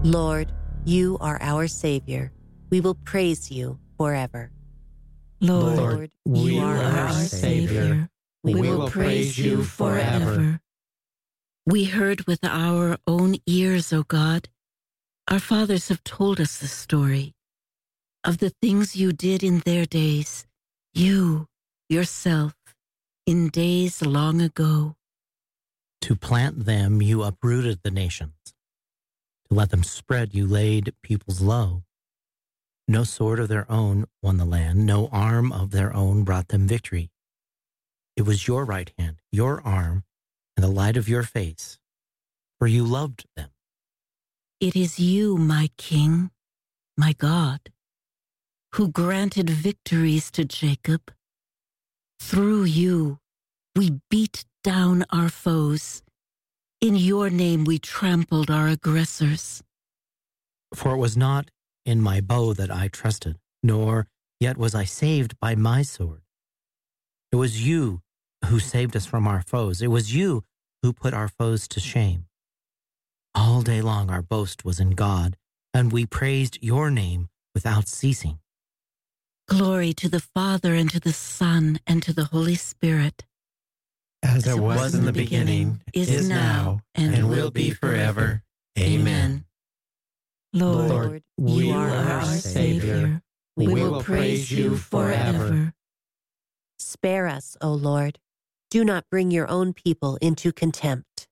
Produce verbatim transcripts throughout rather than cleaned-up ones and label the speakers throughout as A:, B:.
A: Lord, you are our Savior. We will praise you forever.
B: Lord,
A: Lord,
B: you
A: you
B: are our Savior.
A: We,
B: We
A: will
B: will
A: praise
B: praise
A: you
B: you
A: forever.
B: forever. We heard with our own ears, O God. Our fathers have told us the story of the things you did in their days, you, yourself, in days long ago.
C: To plant them, you uprooted the nations. To let them spread, you laid peoples low. No sword of their own won the land. No arm of their own brought them victory. It was your right hand, your arm, and the light of your face, for you loved them.
B: It is you, my King, my God, who granted victories to Jacob. Through you, we beat down our foes. In your name, we trampled our aggressors.
C: For it was not in my bow that I trusted, nor yet was I saved by my sword. It was you who saved us from our foes. It was you who put our foes to shame. All day long our boast was in God, and we praised your name without ceasing.
B: Glory to the Father, and to the Son, and to the Holy Spirit.
D: As it was in the beginning, is now, and will be forever. Amen.
B: Lord,
A: Lord,
B: you
A: you
B: are our Savior.
A: We,
B: We
A: will
B: will praise you forever.
A: Spare us, O Lord. Do not bring your own people into contempt.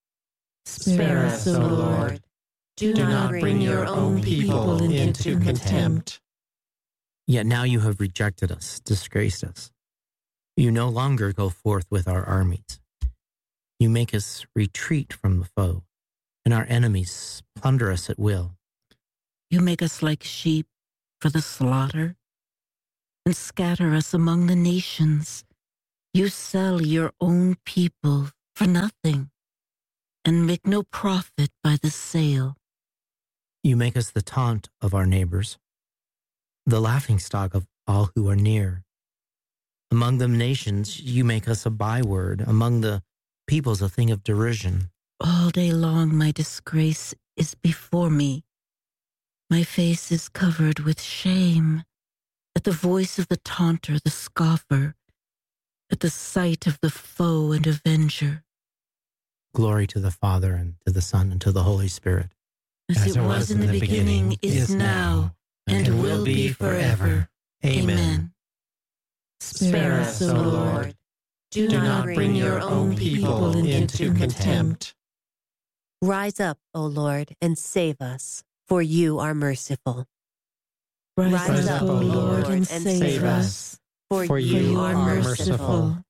B: Spare us, O Lord.
D: Do not bring your own people into contempt.
C: Yet now you have rejected us, disgraced us. You no longer go forth with our armies. You make us retreat from the foe, and our enemies plunder us at will.
B: You make us like sheep for the slaughter, and scatter us among the nations. You sell your own people for nothing, and make no profit by the sale.
C: You make us the taunt of our neighbors, the laughingstock of all who are near. Among the nations, you make us a byword. Among the peoples, a thing of derision.
B: All day long my disgrace is before me. My face is covered with shame at the voice of the taunter, the scoffer, at the sight of the foe and avenger.
C: Glory to the Father, and to the Son, and to the Holy Spirit.
B: As, As it was in the beginning, beginning is now, and, and will be forever. Amen.
D: Spare us, O Lord. Do not bring your own people into contempt.
A: Rise up, O Lord, and save us, for you are merciful.
B: Rise,
A: Rise
B: up,
A: up,
B: O Lord, and save us,
A: for,
D: for
A: you,
D: you
A: are
D: are
A: merciful.
D: merciful.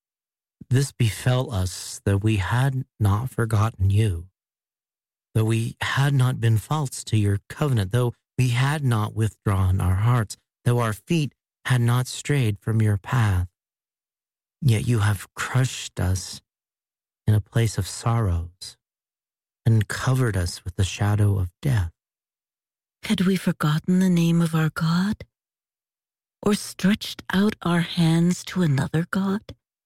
C: This befell us, that we had not forgotten you, though we had not been false to your covenant, though we had not withdrawn our hearts, though our feet had not strayed from your path. Yet you have crushed us in a place of sorrows and covered us with the shadow of death.
B: Had we forgotten the name of our God, or stretched out our hands to another God?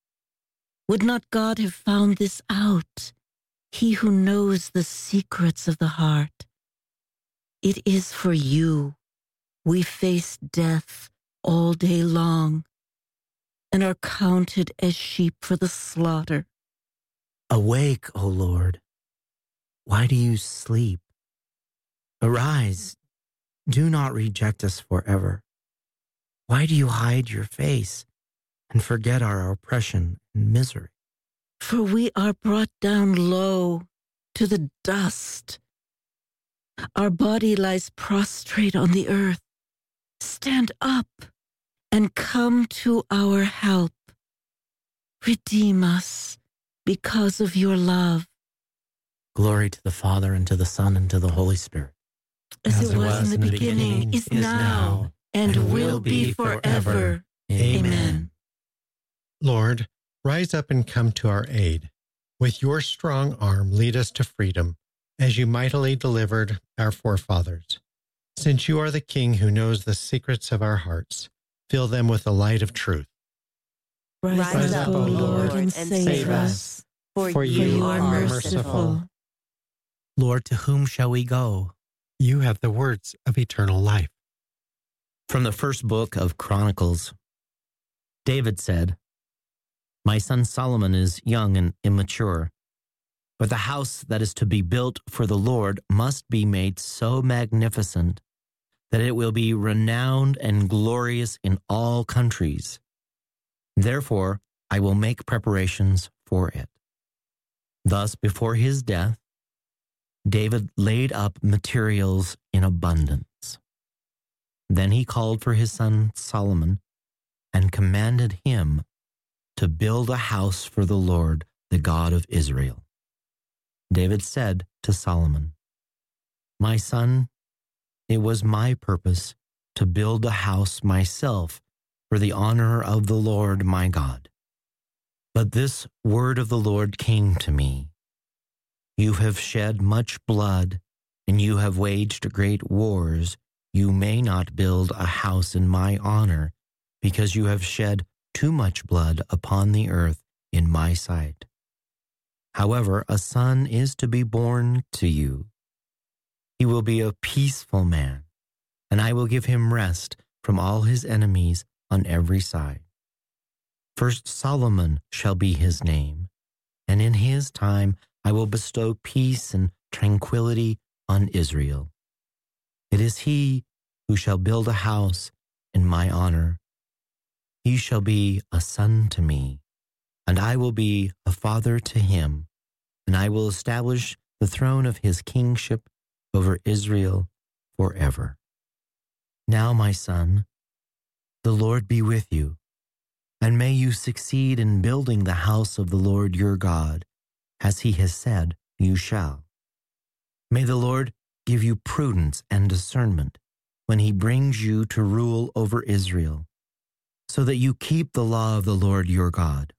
B: Would not God have found this out, he who knows the secrets of the heart? It is for you we face death all day long, and are counted as sheep for the slaughter.
C: Awake, O Lord. Why do you sleep? Arise. Do not reject us forever. Why do you hide your face and forget our oppression and misery?
B: For we are brought down low to the dust. Our body lies prostrate on the earth. Stand up and come to our help. Redeem us because of your love.
C: Glory to the Father, and to the Son, and to the Holy Spirit.
B: As, As it was, was in the beginning, beginning is, is now, and, and will be forever. Amen. Amen.
D: Lord, rise up and come to our aid. With your strong arm, lead us to freedom, as you mightily delivered our forefathers. Since you are the King who knows the secrets of our hearts, fill them with the light of truth.
B: Rise, Rise up, O Lord, and save us, for, for you, you are merciful.
C: Lord, to whom shall we go?
D: You have the words of eternal life.
C: From the first book of Chronicles, David said, "My son Solomon is young and immature, but the house that is to be built for the Lord must be made so magnificent that it will be renowned and glorious in all countries. Therefore, I will make preparations for it." Thus, before his death, David laid up materials in abundance. Then he called for his son Solomon and commanded him to build a house for the Lord, the God of Israel. David said to Solomon, "My son, it was my purpose to build a house myself for the honor of the Lord my God. But this word of the Lord came to me. You have shed much blood, and you have waged great wars. You may not build a house in my honor, because you have shed too much blood upon the earth in my sight. However, a son is to be born to you. He will be a peaceful man, and I will give him rest from all his enemies on every side. First Solomon shall be his name, and in his time I will bestow peace and tranquility on Israel. It is he who shall build a house in my honor. He shall be a son to me, and I will be a father to him, and I will establish the throne of his kingship over Israel forever. Now, my son, the Lord be with you, and may you succeed in building the house of the Lord your God, as he has said you shall. May the Lord give you prudence and discernment when he brings you to rule over Israel, so that you keep the law of the Lord your God.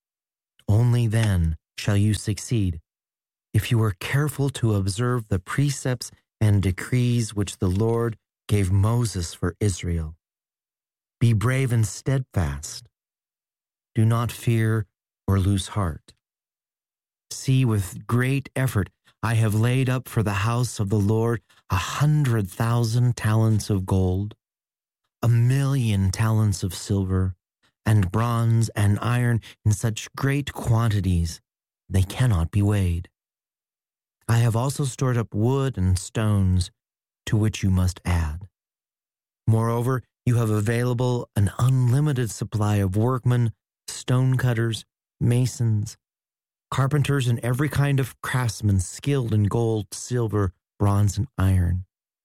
C: Only then shall you succeed, if you are careful to observe the precepts and decrees which the Lord gave Moses for Israel. Be brave and steadfast. Do not fear or lose heart. See, with great effort I have laid up for the house of the Lord a hundred thousand talents of gold, a million talents of silver, and bronze and iron in such great quantities they cannot be weighed. I have also stored up wood and stones, to which you must add. Moreover, you have available an unlimited supply of workmen, stonecutters, masons, carpenters, and every kind of craftsman skilled in gold, silver, bronze, and iron.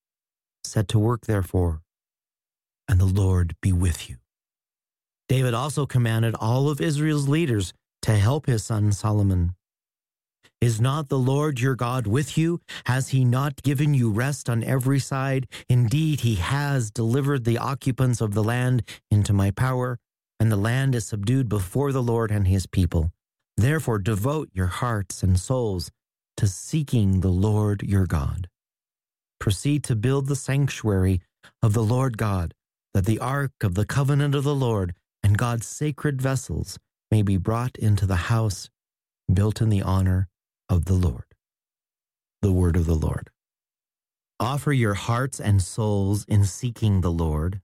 C: Set to work, therefore, and the Lord be with you." David also commanded all of Israel's leaders to help his son Solomon. "Is not the Lord your God with you? Has he not given you rest on every side? Indeed, he has delivered the occupants of the land into my power, and the land is subdued before the Lord and his people. Therefore, devote your hearts and souls to seeking the Lord your God. Proceed to build the sanctuary of the Lord God, that the ark of the covenant of the Lord and God's sacred vessels may be brought into the house built in the honor of the Lord." The word of the Lord. Offer your hearts and souls in seeking the Lord.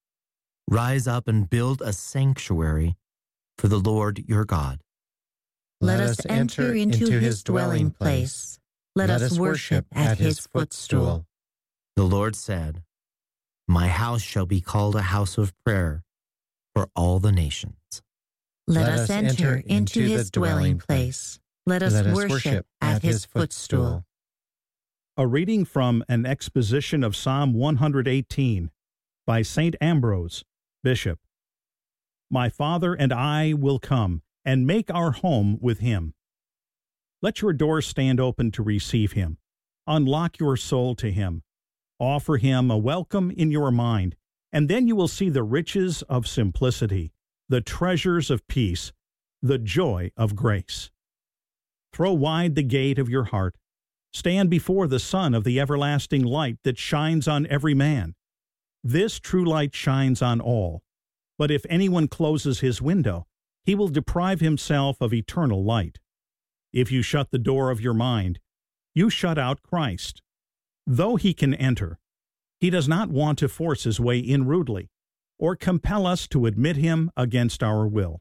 C: Rise up and build a sanctuary for the Lord your God.
A: Let us enter into his dwelling place. Let us worship at his footstool.
C: The Lord said, "My house shall be called a house of prayer for all the nations."
A: Let us enter into his dwelling place. Let us worship at his footstool.
E: A reading from an exposition of Psalm one hundred eighteen by Saint Ambrose, Bishop. My Father and I will come and make our home with him. Let your doors stand open to receive him. Unlock your soul to him. Offer him a welcome in your mind, and then you will see the riches of simplicity, the treasures of peace, the joy of grace. Throw wide the gate of your heart. Stand before the sun of the everlasting light that shines on every man. This true light shines on all. But if anyone closes his window, he will deprive himself of eternal light. If you shut the door of your mind, you shut out Christ. Though he can enter, he does not want to force his way in rudely, or compel us to admit him against our will.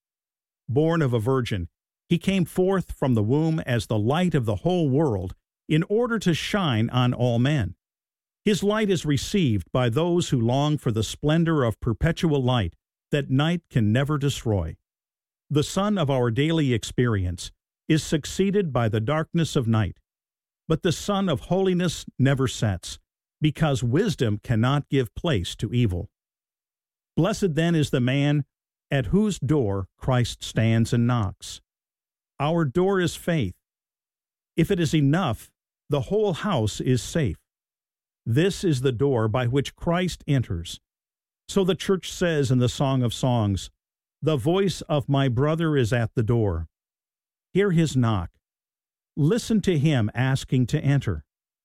E: Born of a virgin, he came forth from the womb as the light of the whole world in order to shine on all men. His light is received by those who long for the splendor of perpetual light that night can never destroy. The sun of our daily experience is succeeded by the darkness of night, but the sun of holiness never sets, because wisdom cannot give place to evil. Blessed then is the man at whose door Christ stands and knocks. Our door is faith. If it is enough, the whole house is safe. This is the door by which Christ enters. So the church says in the Song of Songs, "The voice of my brother is at the door. Hear his knock. Listen to him asking to enter.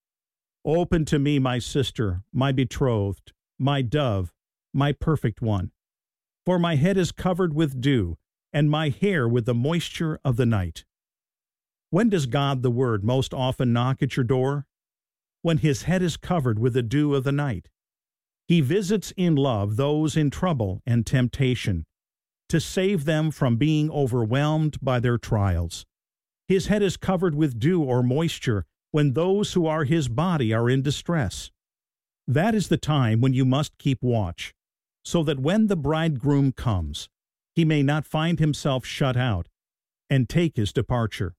E: Open to me, my sister, my betrothed, my dove, my perfect one. For my head is covered with dew, and my hair with the moisture of the night." When does God the Word most often knock at your door? When his head is covered with the dew of the night. He visits in love those in trouble and temptation, to save them from being overwhelmed by their trials. His head is covered with dew or moisture when those who are his body are in distress. That is the time when you must keep watch, so that when the bridegroom comes, he may not find himself shut out and take his departure.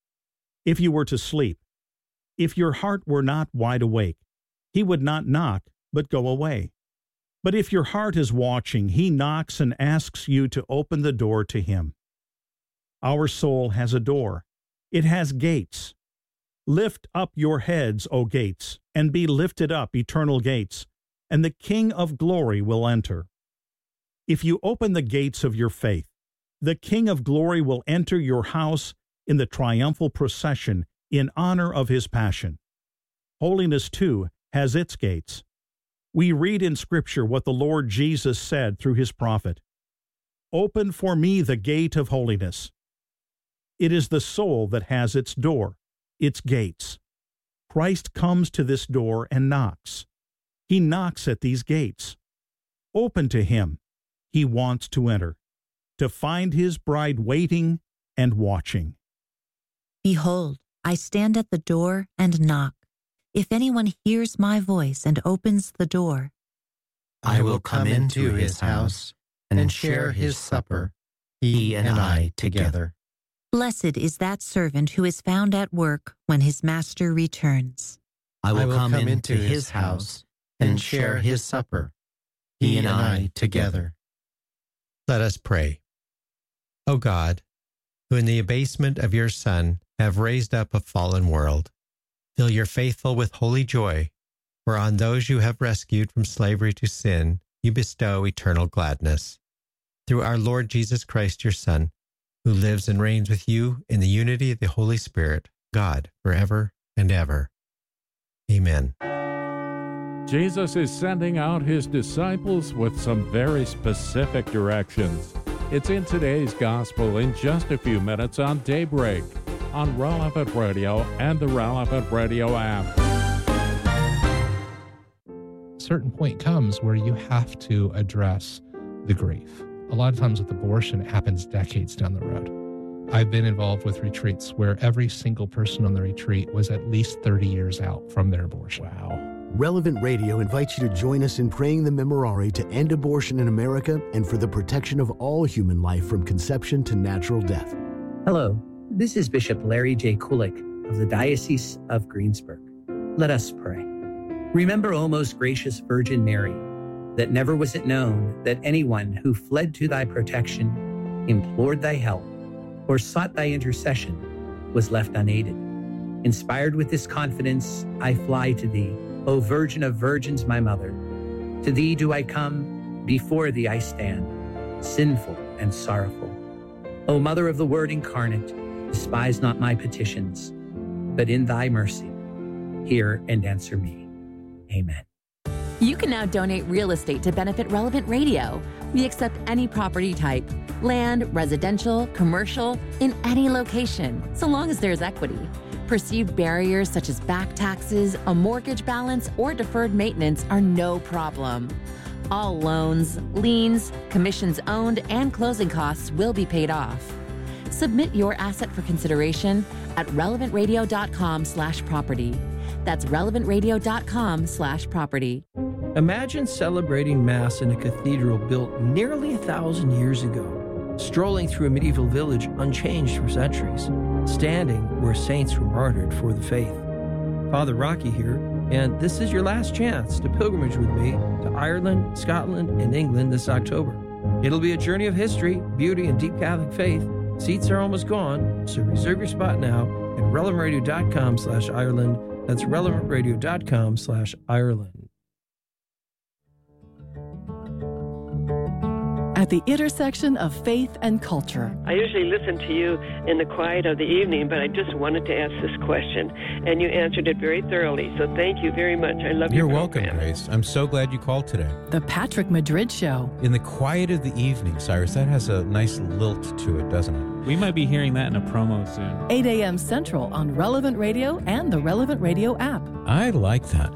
E: If you were to sleep, if your heart were not wide awake, he would not knock, but go away. But if your heart is watching, he knocks and asks you to open the door to him. Our soul has a door. It has gates. Lift up your heads, O gates, and be lifted up, eternal gates, and the King of glory will enter. If you open the gates of your faith, the King of glory will enter your house in the triumphal procession in honor of his passion. Holiness, too, has its gates. We read in Scripture what the Lord Jesus said through his prophet, "Open for me the gate of holiness." It is the soul that has its door, its gates. Christ comes to this door and knocks. He knocks at these gates. Open to him. He wants to enter, to find his bride waiting and watching.
A: Behold, I stand at the door and knock. If anyone hears my voice and opens the door,
D: I will come into his house and share his supper, he and I together.
A: Blessed is that servant who is found at work when his master returns.
C: I will, I will come, come into his house and share his supper, he and I together.
D: Let us pray. O God, who in the abasement of your Son have raised up a fallen world, fill your faithful with holy joy, for on those you have rescued from slavery to sin, you bestow eternal gladness. Through our Lord Jesus Christ, your Son, who lives and reigns with you in the unity of the Holy Spirit, God, forever and ever. Amen.
F: Jesus is sending out his disciples with some very specific directions. It's in today's gospel in just a few minutes on Daybreak, on Relevant Radio and the Relevant Radio app.
G: A certain point comes where you have to address the grief. A lot of times with abortion, it happens decades down the road. I've been involved with retreats where every single person on the retreat was at least thirty years out from their abortion.
F: Wow.
H: Relevant Radio invites you to join us in praying the Memorare to end abortion in America and for the protection of all human life from conception to natural death.
I: Hello, this is Bishop Larry J. Kulik of the Diocese of Greensburg. Let us pray. Remember, O most gracious Virgin Mary, that never was it known that anyone who fled to thy protection, implored thy help, or sought thy intercession was left unaided. Inspired with this confidence, I fly to thee, O Virgin of Virgins, my Mother. To thee do I come, before thee I stand, sinful and sorrowful. O Mother of the Word incarnate, despise not my petitions, but in thy mercy, hear and answer me. Amen.
J: You can now donate real estate to benefit Relevant Radio. We accept any property type, land, residential, commercial, in any location, so long as there's equity. Perceived barriers such as back taxes, a mortgage balance, or deferred maintenance are no problem. All loans, liens, commissions owned, and closing costs will be paid off. Submit your asset for consideration at relevantradio.com slash property. That's relevantradio.com slash property.
K: Imagine celebrating Mass in a cathedral built nearly a thousand years ago, strolling through a medieval village unchanged for centuries, standing where saints were martyred for the faith. Father Rocky here, and this is your last chance to pilgrimage with me to Ireland, Scotland, and England this October. It'll be a journey of history, beauty, and deep Catholic faith. Seats are almost gone, so reserve your spot now at relevantradio.com slash Ireland. That's relevantradio.com slash Ireland.
L: At the intersection of faith and culture.
M: I usually listen to you in the quiet of the evening, but I just wanted to ask this question, and you answered it very thoroughly, so thank you very much. I love
N: You're
M: your
N: welcome,
M: program.
N: Grace. I'm so glad you called today.
L: The Patrick Madrid Show.
N: In the quiet of the evening, Cyrus, that has a nice lilt to it, doesn't it?
O: We might be hearing that in a promo soon.
L: eight a.m. Central on Relevant Radio and the Relevant Radio app.
N: I like that.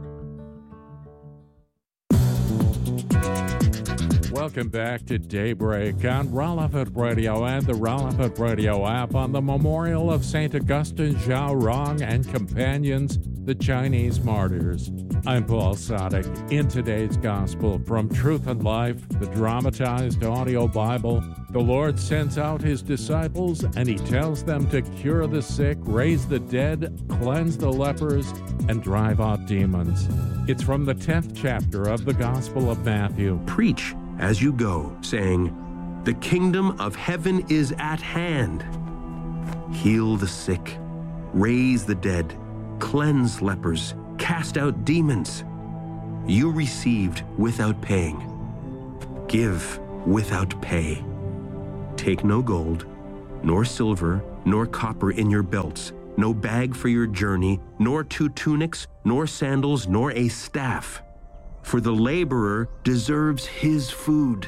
F: Welcome back to Daybreak on Relevant Radio and the Relevant Radio app on the memorial of Saint Augustine, Zhao Rong, and companions, the Chinese martyrs. I'm Paul Sadek. In today's Gospel from Truth and Life, the dramatized audio Bible, the Lord sends out his disciples and he tells them to cure the sick, raise the dead, cleanse the lepers, and drive out demons. It's from the tenth chapter of the Gospel of Matthew.
P: Preach as you go, saying, "The kingdom of heaven is at hand." Heal the sick, raise the dead, cleanse lepers, cast out demons. You received without paying. Give without pay. Take no gold, nor silver, nor copper in your belts, no bag for your journey, nor two tunics, nor sandals, nor a staff. For the laborer deserves his food.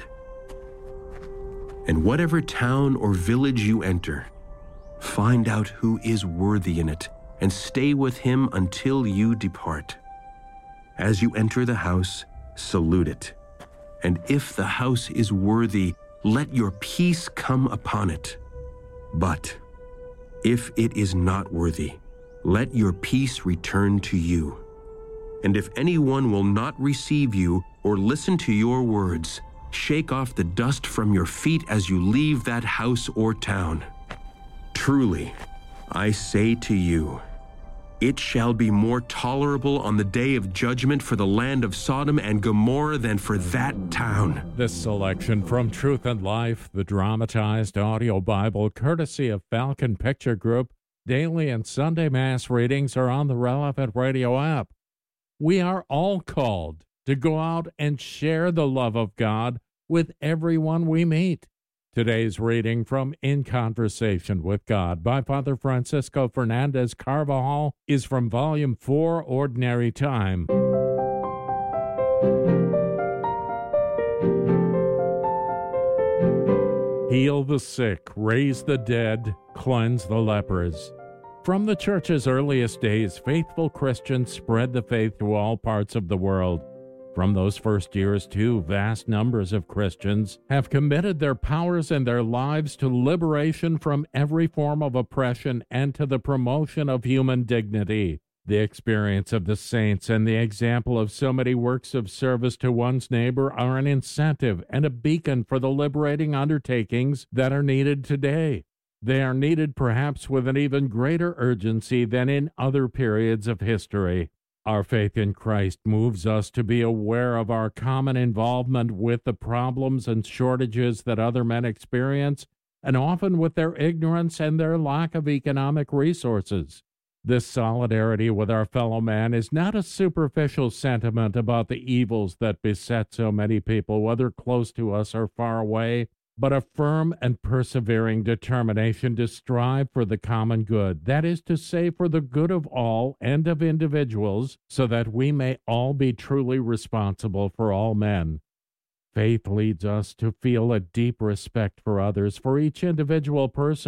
P: And whatever town or village you enter, find out who is worthy in it, and stay with him until you depart. As you enter the house, salute it. And if the house is worthy, let your peace come upon it. But if it is not worthy, let your peace return to you. And if anyone will not receive you or listen to your words, shake off the dust from your feet as you leave that house or town. Truly, I say to you, it shall be more tolerable on the day of judgment for the land of Sodom and Gomorrah than for that town.
F: This selection from Truth and Life, the dramatized audio Bible, courtesy of Falcon Picture Group. Daily and Sunday Mass readings are on the Relevant Radio app. We are all called to go out and share the love of God with everyone we meet. Today's reading from In Conversation with God by Father Francisco Fernandez Carvajal is from Volume four, Ordinary Time. Heal the sick, raise the dead, cleanse the lepers. From the Church's earliest days, faithful Christians spread the faith to all parts of the world. From those first years, too, vast numbers of Christians have committed their powers and their lives to liberation from every form of oppression and to the promotion of human dignity. The experience of the saints and the example of so many works of service to one's neighbor are an incentive and a beacon for the liberating undertakings that are needed today. They are needed perhaps with an even greater urgency than in other periods of history. Our faith in Christ moves us to be aware of our common involvement with the problems and shortages that other men experience, and often with their ignorance and their lack of economic resources. This solidarity with our fellow man is not a superficial sentiment about the evils that beset so many people, whether close to us or far away, but a firm and persevering determination to strive for the common good, that is to say, for the good of all and of individuals, so that we may all be truly responsible for all men. Faith leads us to feel a deep respect for others, for each individual person,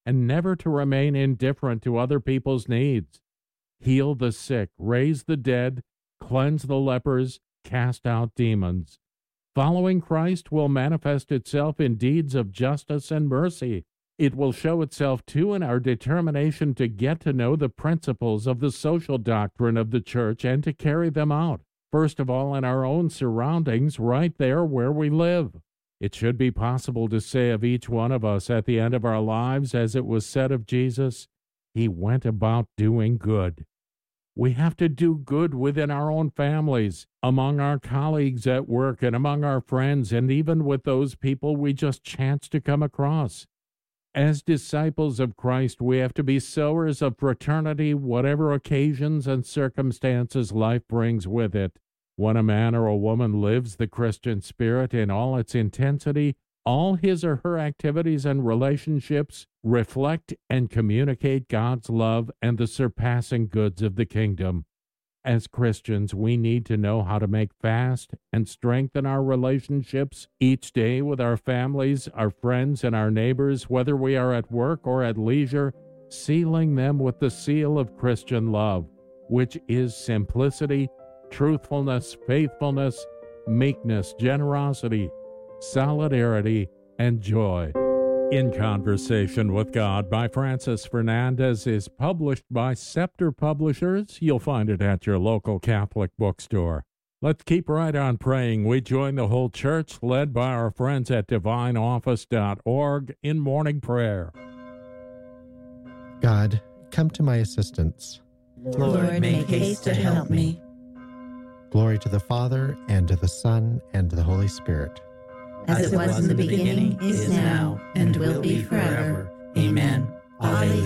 F: and never to remain indifferent to other people's needs. Heal the sick, raise the dead, cleanse the lepers, cast out demons. Following Christ will manifest itself in deeds of justice and mercy. It will show itself, too, in our determination to get to know the principles of the social doctrine of the church and to carry them out, first of all in our own surroundings, right there where we live. It should be possible to say of each one of us at the end of our lives, as it was said of Jesus, He went about doing good. We have to do good within our own families, among our colleagues at work, and among our friends, and even with those people we just chance to come across. As disciples of Christ, we have to be sowers of fraternity, whatever occasions and circumstances life brings with it. When a man or a woman lives the Christian spirit in all its intensity, all his or her activities and relationships reflect and communicate God's love and the surpassing goods of the kingdom. As Christians, we need to know how to make fast and strengthen our relationships each day with our families, our friends, and our neighbors, whether we are at work or at leisure, sealing them with the seal of Christian love, which is simplicity, truthfulness, faithfulness, meekness, generosity, solidarity, and joy. In Conversation with God by Francis Fernandez is published by Scepter Publishers. You'll find it at your local Catholic bookstore. Let's keep right on praying. We join the whole church, led by our friends at divine office dot org, in morning prayer.
D: God, come to my assistance.
B: Lord, make haste to help me.
D: Glory to the Father, and to the Son, and to the Holy Spirit.
B: As it was in the beginning, is now, and will be forever. Amen. Alleluia.